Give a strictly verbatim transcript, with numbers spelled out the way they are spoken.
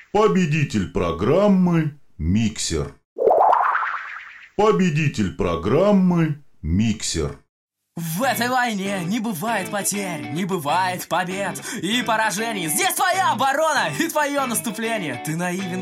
Победитель программы «Миксер». Победитель программы «Миксер». В этой войне не бывает потерь, не бывает побед и поражений. Здесь твоя оборона и твое наступление. Ты наивен,